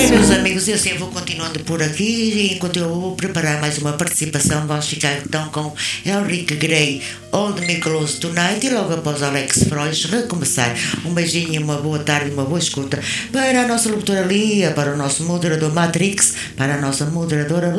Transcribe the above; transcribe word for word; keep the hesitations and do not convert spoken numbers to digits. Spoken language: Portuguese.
meus amigos, e assim eu vou continuando por aqui e enquanto eu vou preparar mais uma participação, vamos ficar então com Henrique Grey, Old Me Close Tonight, e logo após Alex Frois recomeçar. Um beijinho, uma boa tarde, uma boa escuta para a nossa locutora Lia, para o nosso moderador Matrix, para a nossa moderadora